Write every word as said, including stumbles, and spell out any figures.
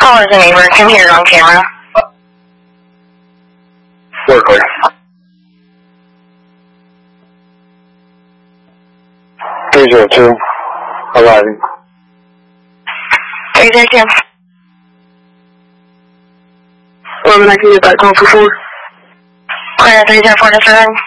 Call is a neighbor. Can hear it on camera. We're clear. three zero two, arriving. three zero two. Roman, I can get that call for four. Clear three zero four to seven.